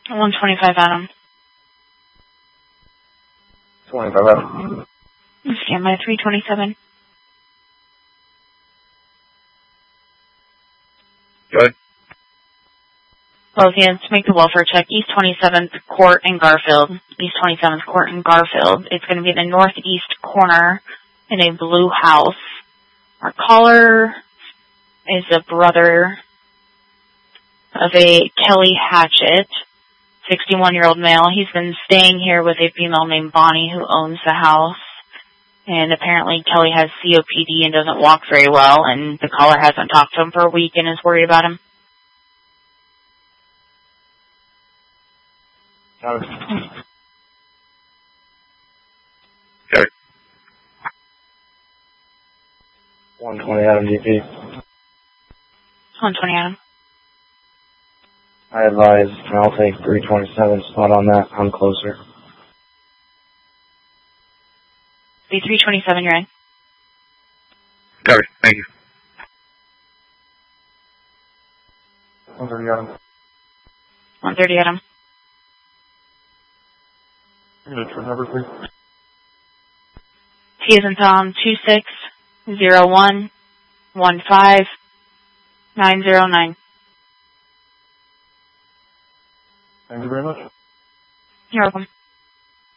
125 Adam. 25 Adam. Stand by 327. Go ahead. Both units, make the welfare check. East 27th Court in Garfield. East 27th Court in Garfield. It's going to be the northeast corner in a blue house. Our caller is a brother of a Kelly Hatchett, 61-year-old male. He's been staying here with a female named Bonnie who owns the house. And apparently Kelly has COPD and doesn't walk very well, and the caller hasn't talked to him for a week and is worried about him. Got it. 120 Adam DP. 120 Adam. I advise, and I'll take 327 spot on that. I'm closer. Be 327, you're in. Got it. Thank you. 130 Adam. 130 Adam. Your number, please. T as in Tom, 260115 Thank you very much. You're welcome.